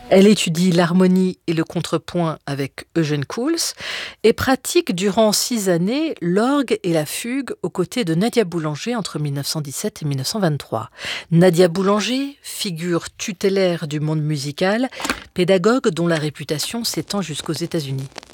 Elle étudie l'harmonie et le contrepoint avec Eugène Kouls et pratique durant 6 années l'orgue et la fugue aux côtés de Nadia Boulanger entre 1917 et 1923. Nadia Boulanger, figure tutélaire du monde musical, pédagogue dont la réputation s'étend jusqu'aux États-Unis.